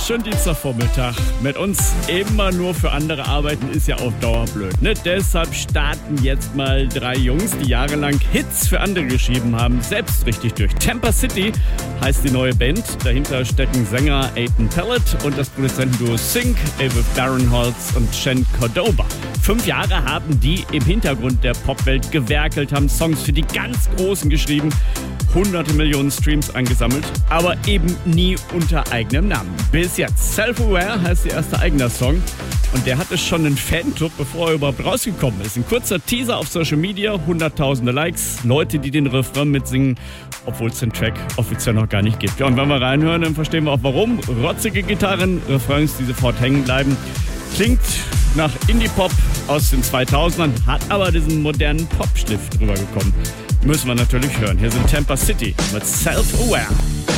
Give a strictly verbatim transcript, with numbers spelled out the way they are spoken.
schönen Dienstagvormittag. Mit uns immer nur für andere arbeiten ist ja auf Dauer blöd, ne? Deshalb starten jetzt mal drei Jungs, die jahrelang Hits für andere geschrieben haben, selbst richtig durch. Tampa City heißt die neue Band. Dahinter stecken Sänger Aidan Pellet und das Produzentenduo Sync, Aviv Barinholtz und Chen Cordoba. Fünf Jahre haben die im Hintergrund der Popwelt gewerkelt, haben Songs für die ganz Großen geschrieben, hunderte Millionen Streams angesammelt, aber eben nie unter eigenem Namen. Bis jetzt. Self-Aware heißt ihr erster eigener Song und der hatte schon einen Fanclub, bevor er überhaupt rausgekommen ist. Ein kurzer Teaser auf Social Media, hunderttausende Likes, Leute, die den Refrain mitsingen, obwohl es den Track offiziell noch gar nicht gibt. Ja, und wenn wir reinhören, dann verstehen wir auch warum. Rotzige Gitarren, Refrains, die sofort hängen bleiben. Klingt nach Indie-Pop aus den zweitausendern, hat aber diesen modernen Pop-Schliff drüber bekommen. Müssen wir natürlich hören. Hier sind Tampa City mit Self-Aware.